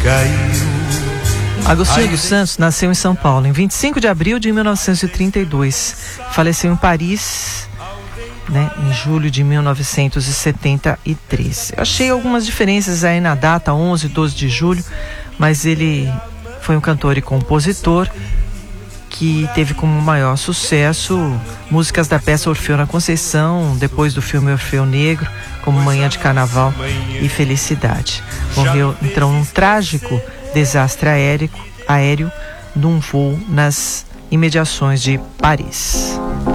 Agostinho dos Santos nasceu em São Paulo em 25 de abril de 1932. Faleceu em Paris, em julho de 1973. Eu achei algumas diferenças aí na data, 11 e 12 de julho, mas ele foi um cantor e compositor que teve como maior sucesso músicas da peça Orfeu na Conceição, depois do filme Orfeu Negro, como Manhã de Carnaval e Felicidade. Morreu então num trágico desastre aéreo num voo nas imediações de Paris.